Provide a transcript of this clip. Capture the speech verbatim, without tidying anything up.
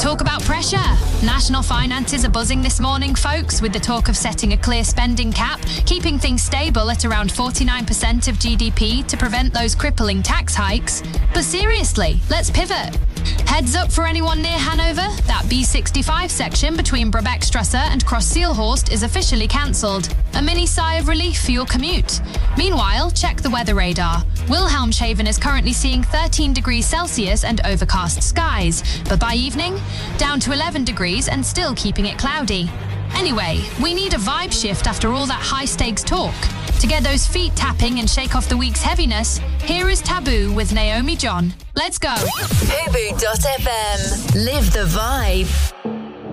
Talk about pressure. National finances are buzzing this morning, folks, with the talk of setting a clear spending cap, keeping things stable at around forty-nine percent of G D P to prevent those crippling tax hikes. But seriously, let's pivot. Heads up for anyone near Hanover, that B sixty-five section between Brabeckstrasse and Cross-Seelhorst is officially cancelled. A mini sigh of relief for your commute. Meanwhile, check the weather radar. Wilhelmshaven is currently seeing thirteen degrees Celsius and overcast skies, but by evening, down to eleven degrees and still keeping it cloudy. Anyway, we need a vibe shift after all that high-stakes talk. To get those feet tapping and shake off the week's heaviness, here is Taboo with Naomi John. Let's go. Fubu dot F M. Live the vibe.